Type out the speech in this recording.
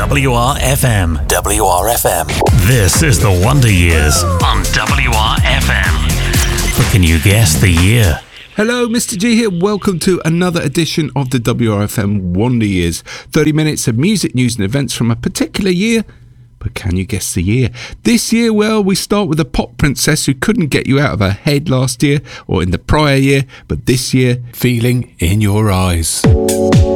WRFM. WRFM. This is the Wonder Years on WRFM. But can you guess the year? Hello, Mr. G here. Welcome to another edition of the WRFM Wonder Years. 30 minutes of music, news and events from a particular year. But can you guess the year? This year, well, we start with a pop princess who couldn't get you out of her head last year or in the prior year, but this year, Feeling in Your Eyes.